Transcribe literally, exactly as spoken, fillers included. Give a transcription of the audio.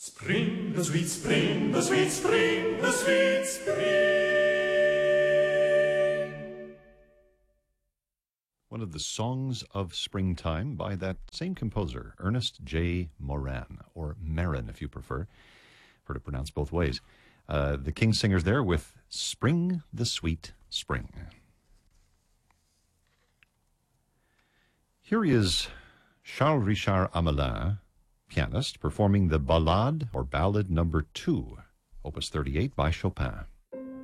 Spring, the sweet spring, the sweet spring, the sweet spring. One of the songs of springtime by that same composer, Ernest J. Moran, or Marin if you prefer. Heard it pronounced both ways. Uh, the King Singers there with Spring, the Sweet Spring. Here is Charles Richard Hamelin, pianist, performing the Ballade or Ballad number two, opus thirty-eight by Chopin.